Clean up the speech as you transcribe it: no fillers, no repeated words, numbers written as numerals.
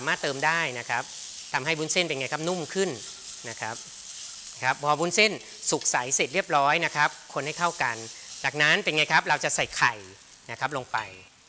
สามารถเติมได้นะครับทำให้วุ้นเส้นเป็นไงครับนุ่มขึ้นนะครับพอวุ้นเส้นสุกใสเสร็จเรียบร้อยนะครับคนให้เข้ากันจากนั้นเป็นไงครับเราจะใส่ไข่นะครับลงไป